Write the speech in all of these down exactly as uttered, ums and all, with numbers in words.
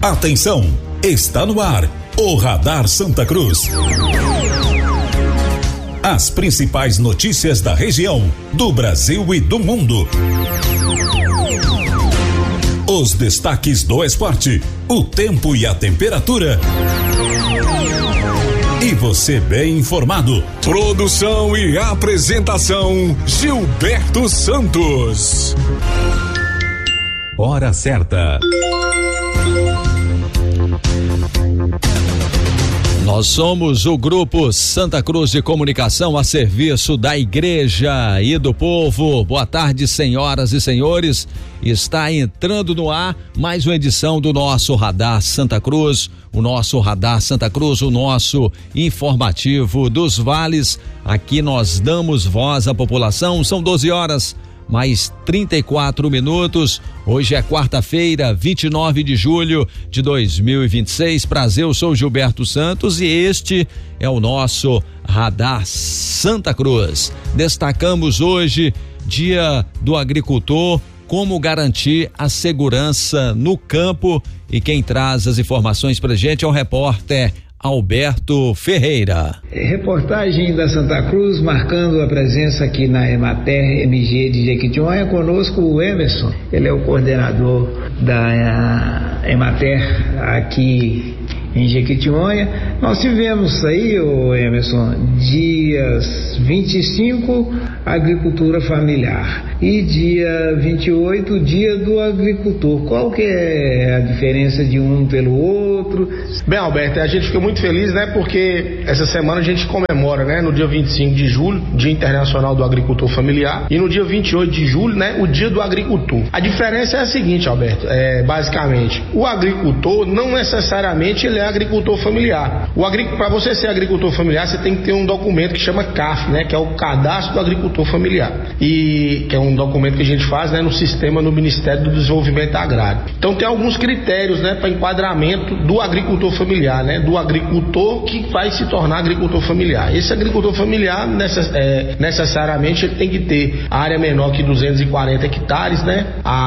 Atenção, está no ar o Radar Santa Cruz. As principais notícias da região, do Brasil e do mundo. Os destaques do esporte, o tempo e a temperatura. E você bem informado. Produção e apresentação, Gilberto Santos. Hora certa. Nós somos o Grupo Santa Cruz de Comunicação a serviço da Igreja e do povo. Boa tarde, senhoras e senhores. Está entrando no ar mais uma edição do nosso Radar Santa Cruz, o nosso Radar Santa Cruz, o nosso informativo dos vales. Aqui nós damos voz à população. São doze horas mais trinta e quatro minutos. Hoje é quarta-feira, vinte e nove de julho de dois mil e vinte e seis. Prazer, eu sou Gilberto Santos e este é o nosso Radar Santa Cruz. Destacamos hoje Dia do Agricultor, como garantir a segurança no campo, e quem traz as informações pra gente é o repórter Alberto Ferreira. Reportagem da Santa Cruz, marcando a presença aqui na Emater M G de Jequitinhonha. Conosco o Emerson, ele é o coordenador da Emater aqui em Jequitinhonha. Nós tivemos aí, o Emerson, dias vinte e cinco, agricultura familiar, e dia vinte e oito, dia do agricultor. Qual que é a diferença de um pelo outro? Bem, Alberto, a gente fica muito feliz, né, porque essa semana a gente comemora, né, no dia vinte e cinco de julho, Dia Internacional do Agricultor Familiar, e no dia vinte e oito de julho, né, o Dia do Agricultor. A diferença é a seguinte, Alberto, é, basicamente, o agricultor não necessariamente ele é agricultor familiar. O agric... Para você ser agricultor familiar, você tem que ter um documento que chama C A F, né, que é o Cadastro do Agricultor Familiar, e que é um documento que a gente faz, né, no sistema no Ministério do Desenvolvimento Agrário. Então tem alguns critérios, né, para enquadramento do agricultor familiar, né, do agricultor que vai se tornar agricultor familiar. Esse agricultor familiar necess... é, necessariamente ele tem que ter área menor que duzentos e quarenta hectares, né,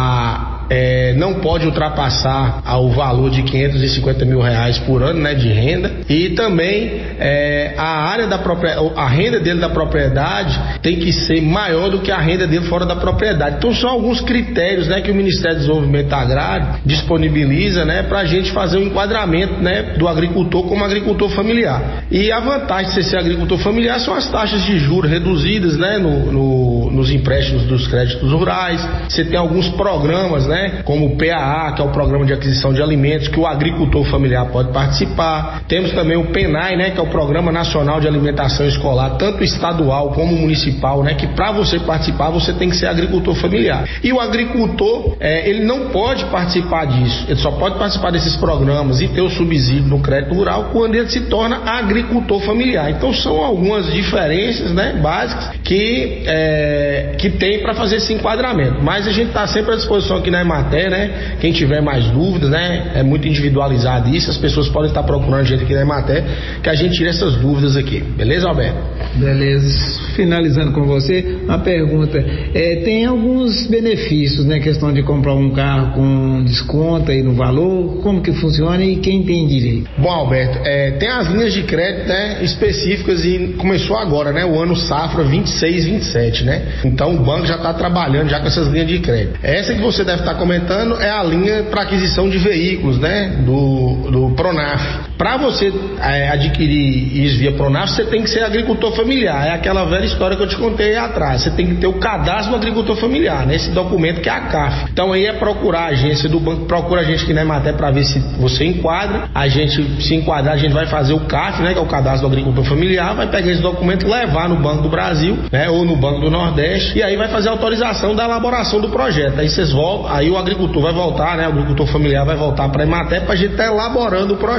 a É, não pode ultrapassar o valor de quinhentos e cinquenta mil reais por ano, né, de renda, e também é, a área da propriedade, a renda dele da propriedade tem que ser maior do que a renda dele fora da propriedade. Então são alguns critérios, né, que o Ministério do Desenvolvimento Agrário disponibiliza, né, para a gente fazer o um enquadramento, né, do agricultor como agricultor familiar. E a vantagem de você ser agricultor familiar são as taxas de juros reduzidas, né, no, no, nos empréstimos dos créditos rurais. Você tem alguns programas, né, como o P A A, que é o Programa de Aquisição de Alimentos, que o agricultor familiar pode participar. Temos também o PENAI, né, que é o Programa Nacional de Alimentação Escolar, tanto estadual como municipal, né, que para você participar você tem que ser agricultor familiar. E o agricultor, é, ele não pode participar disso, ele só pode participar desses programas e ter o subsídio no crédito rural quando ele se torna agricultor familiar. Então são algumas diferenças, né, básicas que, é, que tem para fazer esse enquadramento. Mas a gente está sempre à disposição aqui na Emater, né? Quem tiver mais dúvidas, né? É muito individualizado isso, as pessoas podem estar procurando a gente aqui na Emater, que a gente tira essas dúvidas aqui. Beleza, Alberto? Beleza. Finalizando com você, uma pergunta. É, tem alguns benefícios, né? Questão de comprar um carro com desconto aí no valor, como que funciona e quem tem direito? Bom, Alberto, é, tem as linhas de crédito, né, específicas, e começou agora, né? O ano safra vinte e seis, vinte e sete, né? Então o banco já está trabalhando já com essas linhas de crédito. Essa que você deve estar comentando é a linha para aquisição de veículos, né, do, do Pronaf. Para você é, adquirir isso via Pronaf, você tem que ser agricultor familiar. É aquela velha história que eu te contei aí atrás. Você tem que ter o cadastro do agricultor familiar, né, esse documento que é a C A F. Então aí é procurar a agência do banco, procura a gente aqui na Emater para ver se você enquadra. A gente, se enquadrar, a gente vai fazer o C A F, né, que é o cadastro do agricultor familiar, vai pegar esse documento, levar no Banco do Brasil, né, ou no Banco do Nordeste, e aí vai fazer a autorização da elaboração do projeto. Aí vocês voltam, aí o agricultor vai voltar, né, o agricultor familiar vai voltar para a Emater para a gente estar elaborando o projeto.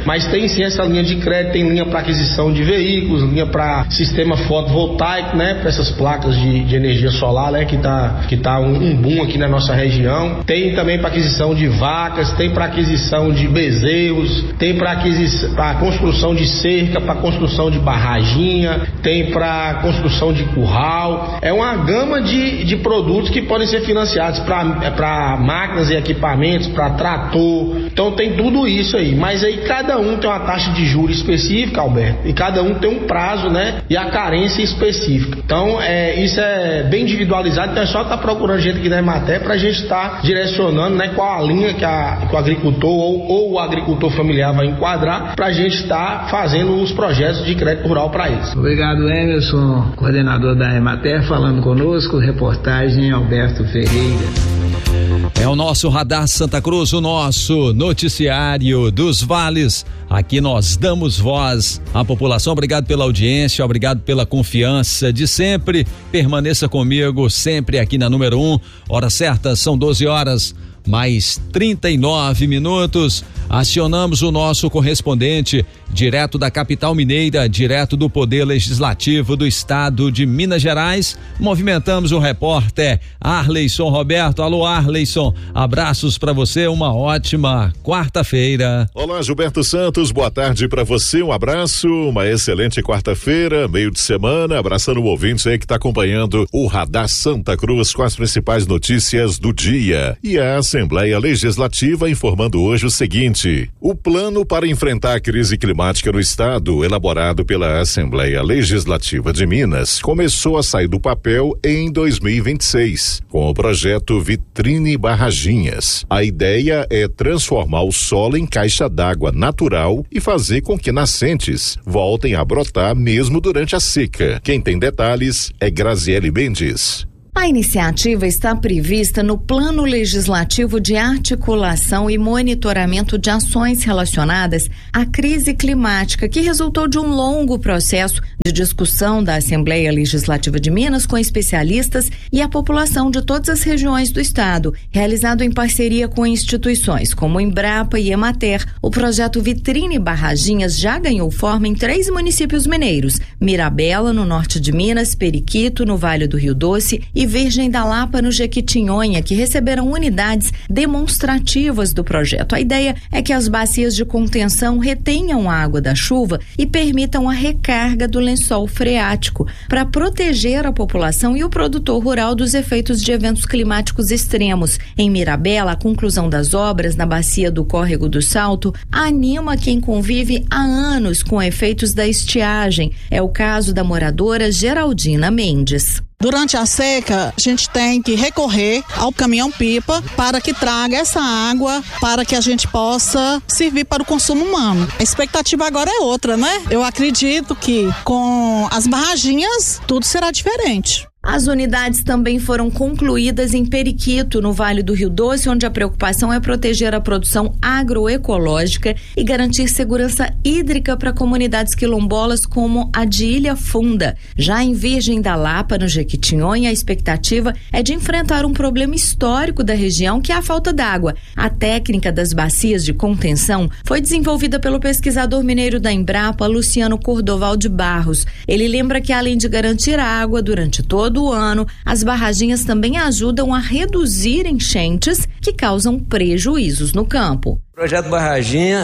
Mas tem sim essa linha de crédito, tem linha para aquisição de veículos, linha para sistema fotovoltaico, né, para essas placas de, de energia solar, né, que tá, que tá um, um boom aqui na nossa região. Tem também para aquisição de vacas, tem para aquisição de bezerros, tem para aquisição, para construção de cerca, para construção de barraginha, tem para construção de curral. É uma gama de, de produtos que podem ser financiados para máquinas e equipamentos, para trator. Então tem tudo isso aí, mas aí cada um tem uma taxa de juros específica, Alberto, e cada um tem um prazo, né, e a carência específica. Então é, isso é bem individualizado, então é só estar tá procurando gente aqui na Emater para a gente estar tá direcionando, né, qual a linha que, a, que o agricultor ou, ou o agricultor familiar vai enquadrar, para a gente estar tá fazendo os projetos de crédito rural para eles. Obrigado, Emerson, coordenador da Emater, falando conosco, reportagem Alberto Ferreira. É o nosso Radar Santa Cruz, o nosso noticiário dos vales. Aqui nós damos voz à população. Obrigado pela audiência, obrigado pela confiança de sempre. Permaneça comigo sempre aqui na número um. Hora certa, são doze horas mais trinta e nove minutos. Acionamos o nosso correspondente direto da capital mineira, direto do Poder Legislativo do Estado de Minas Gerais. Movimentamos o repórter Arleison Roberto. Alô, Arleison, abraços para você, uma ótima quarta-feira. Olá, Gilberto Santos, boa tarde para você, um abraço, uma excelente quarta-feira, meio de semana, abraçando o ouvinte aí que está acompanhando o Radar Santa Cruz com as principais notícias do dia. E a Assembleia Legislativa informando hoje o seguinte: o plano para enfrentar a crise climática no estado, elaborado pela Assembleia Legislativa de Minas, começou a sair do papel em dois mil e vinte e seis, com o projeto Vitrine Barraginhas. A ideia é transformar o solo em caixa d'água natural e fazer com que nascentes voltem a brotar mesmo durante a seca. Quem tem detalhes é Graziele Mendes. A iniciativa está prevista no Plano Legislativo de Articulação e Monitoramento de Ações Relacionadas à Crise Climática, que resultou de um longo processo de discussão da Assembleia Legislativa de Minas com especialistas e a população de todas as regiões do estado, realizado em parceria com instituições como Embrapa e Emater. O projeto Vitrine Barraginhas já ganhou forma em três municípios mineiros: Mirabela, no norte de Minas, Periquito, no Vale do Rio Doce, e Virgem da Lapa, no Jequitinhonha, que receberam unidades demonstrativas do projeto. A ideia é que as bacias de contenção retenham a água da chuva e permitam a recarga do lençol freático para proteger a população e o produtor rural dos efeitos de eventos climáticos extremos. Em Mirabela, a conclusão das obras na bacia do Córrego do Salto anima quem convive há anos com efeitos da estiagem. É o caso da moradora Geraldina Mendes. Durante a seca, a gente tem que recorrer ao caminhão-pipa para que traga essa água para que a gente possa servir para o consumo humano. A expectativa agora é outra, né? Eu acredito que com as barraginhas tudo será diferente. As unidades também foram concluídas em Periquito, no Vale do Rio Doce, onde a preocupação é proteger a produção agroecológica e garantir segurança hídrica para comunidades quilombolas como a de Ilha Funda. Já em Virgem da Lapa, no Jequitinhonha, a expectativa é de enfrentar um problema histórico da região, que é a falta d'água. A técnica das bacias de contenção foi desenvolvida pelo pesquisador mineiro da Embrapa, Luciano Cordoval de Barros. Ele lembra que, além de garantir a água durante todo do ano, as barraginhas também ajudam a reduzir enchentes que causam prejuízos no campo. O projeto Barraginha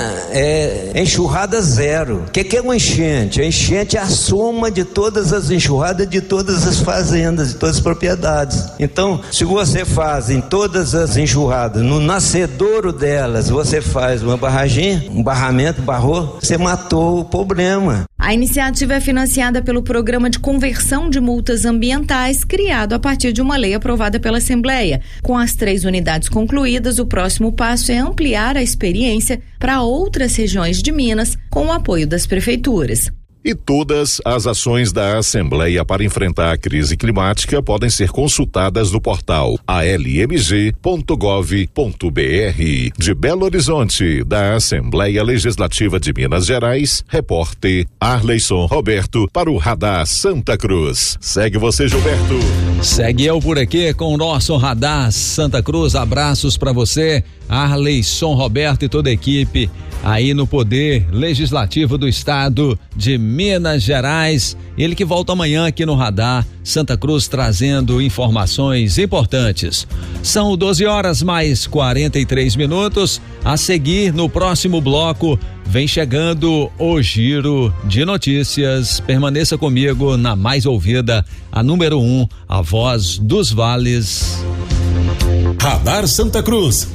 é enxurrada zero. O que, que é uma enchente? A enchente é a soma de todas as enxurradas de todas as fazendas, de todas as propriedades. Então, se você faz em todas as enxurradas, no nascedouro delas, você faz uma barraginha, um barramento, barrou, você matou o problema. A iniciativa é financiada pelo Programa de Conversão de Multas Ambientais, criado a partir de uma lei aprovada pela Assembleia. Com as três unidades concluídas, o próximo passo é ampliar a experiência para outras regiões de Minas, com o apoio das prefeituras. E todas as ações da Assembleia para enfrentar a crise climática podem ser consultadas no portal a l m g ponto gov ponto b r. De Belo Horizonte, da Assembleia Legislativa de Minas Gerais, repórter Arleison Roberto para o Radar Santa Cruz. Segue você, Gilberto. Segue eu por aqui com o nosso Radar Santa Cruz. Abraços para você, Arleison Roberto e toda a equipe aí no Poder Legislativo do Estado de Minas Gerais. Ele que volta amanhã aqui no Radar Santa Cruz trazendo informações importantes. São doze horas mais quarenta e três minutos. A seguir, no próximo bloco, vem chegando o Giro de Notícias. Permaneça comigo na mais ouvida, a número um, a voz dos vales. Radar Santa Cruz.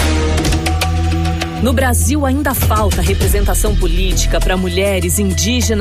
No Brasil ainda falta representação política para mulheres indígenas